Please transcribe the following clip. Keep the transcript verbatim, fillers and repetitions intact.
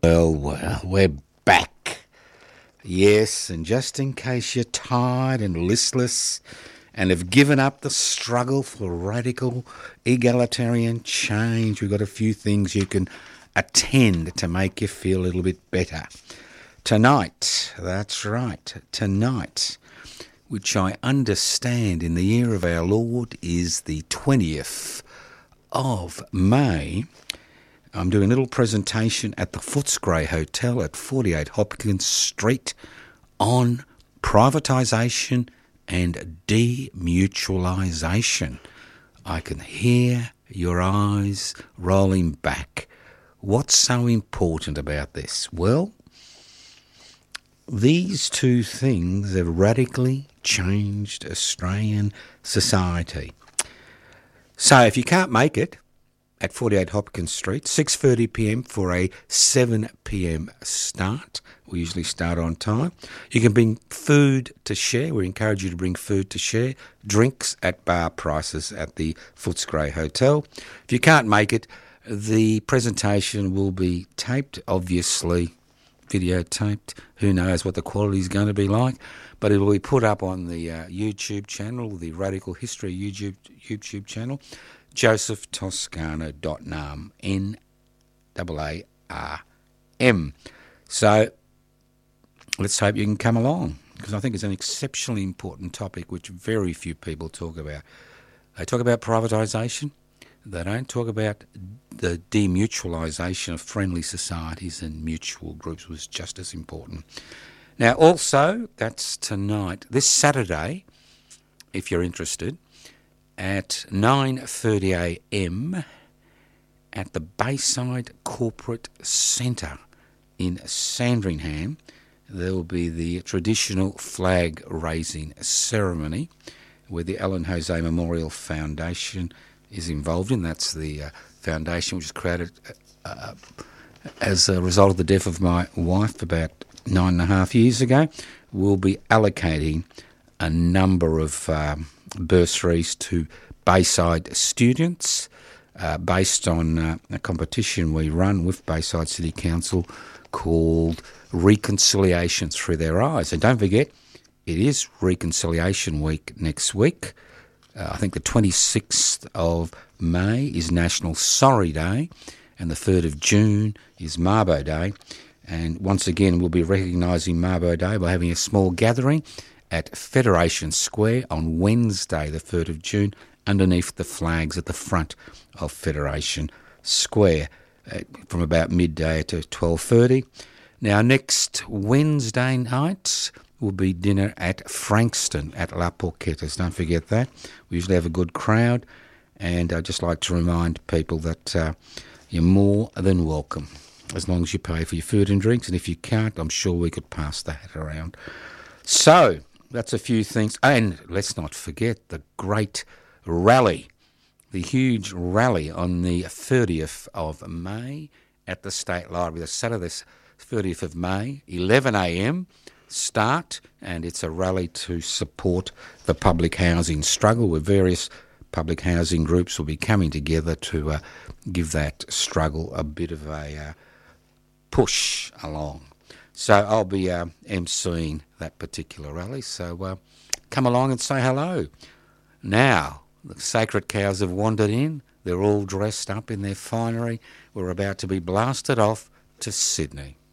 Well, well, we're back. Yes, and just in case you're tired and listless and have given up the struggle for radical egalitarian change, we've got a few things you can attend to make you feel a little bit better. Tonight, that's right, tonight, which I understand in the year of our Lord is the twentieth of May, I'm doing a little presentation at the Footscray Hotel at forty-eight Hopkins Street on privatisation and demutualisation. I can hear your eyes rolling back. What's so important about this? Well, these two things have radically changed Australian society. So if you can't make it at forty-eight Hopkins Street, six thirty p m for a seven p m start. We usually start on time. You can bring food to share. We encourage you to bring food to share. Drinks at bar prices at the Footscray Hotel. If you can't make it, the presentation will be taped, obviously videotaped. Who knows what the quality is going to be like, but it will be put up on the uh, YouTube channel, the Radical History YouTube YouTube channel, joseph toscano dot nam, N A A R M. So let's hope you can come along, because I think it's an exceptionally important topic which very few people talk about. They talk about privatisation. They don't talk about the demutualisation of friendly societies and mutual groups, was just as important. Now, also, that's tonight, this Saturday, if you're interested, at nine thirty a m at the Bayside Corporate Centre in Sandringham, there will be the traditional flag-raising ceremony where the Alan Jose Memorial Foundation is involved in. That's the uh, foundation which was created uh, as a result of the death of my wife about nine and a half years ago. We'll be allocating a number of um, bursaries to Bayside students uh, based on uh, a competition we run with Bayside City Council called Reconciliation Through Their Eyes. And don't forget, it is Reconciliation Week next week. Uh, I think the twenty-sixth of May is National Sorry Day, and the third of June is Mabo Day. And once again, we'll be recognising Mabo Day by having a small gathering at Federation Square on Wednesday, the third of June, underneath the flags at the front of Federation Square uh, from about midday to twelve thirty. Now, next Wednesday night will be dinner at Frankston at La Porquetas. Don't forget that. We usually have a good crowd, and I'd just like to remind people that uh, you're more than welcome, as long as you pay for your food and drinks, and if you can't, I'm sure we could pass the hat around. So, that's a few things. And let's not forget the great rally, the huge rally on the thirtieth of May at the State Library, the Saturday thirtieth of May, eleven a m start, and it's a rally to support the public housing struggle, where various public housing groups will be coming together to uh, give that struggle a bit of a uh, push along. So I'll be uh, emceeing that particular rally, so uh, come along and say hello. Now, the sacred cows have wandered in. They're all dressed up in their finery. We're about to be blasted off to Sydney.